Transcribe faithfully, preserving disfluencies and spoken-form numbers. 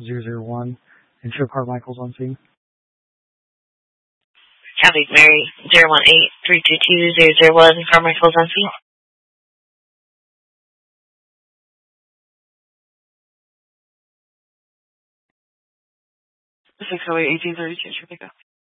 zero zero one and show Carmichael's on scene. Copy, Mary, zero one eight three two two zero zero one, Carmichael's on scene. six oh eight, eighteen thirty-two, should pick up.